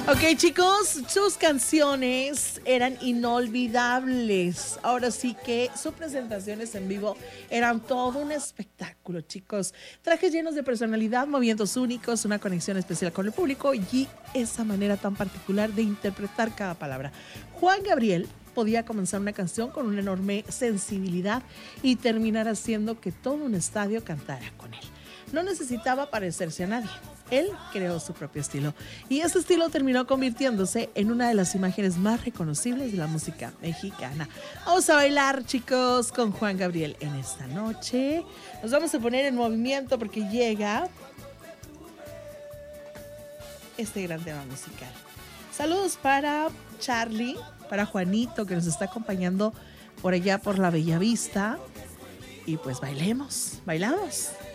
Ok, chicos, sus canciones eran inolvidables. Ahora sí que sus presentaciones en vivo eran todo un espectáculo, chicos. Trajes llenos de personalidad, movimientos únicos, una conexión especial con el público y esa manera tan particular de interpretar cada palabra. Juan Gabriel podía comenzar una canción con una enorme sensibilidad y terminar haciendo que todo un estadio cantara con él. No necesitaba parecerse a nadie. Él creó su propio estilo y ese estilo terminó convirtiéndose en una de las imágenes más reconocibles de la música mexicana. Vamos a bailar, chicos, con Juan Gabriel en esta noche. Nos vamos a poner en movimiento porque llega este gran tema musical. Saludos para Charlie, para Juanito que nos está acompañando por allá por la Bella Vista. Y pues bailemos, bailamos.